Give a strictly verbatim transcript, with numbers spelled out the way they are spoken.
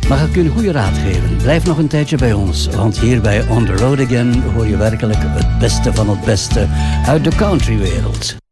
Mag ik u een goede raad geven? Blijf nog een tijdje bij ons, want hier bij On The Road Again hoor je werkelijk het beste van het beste uit de countrywereld.